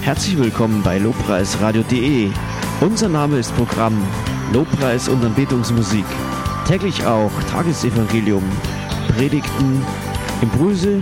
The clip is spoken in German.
Herzlich willkommen bei lobpreisradio.de. Unser Name ist Programm Lobpreis und Anbetungsmusik. Täglich auch Tagesevangelium, Predigten, Impulse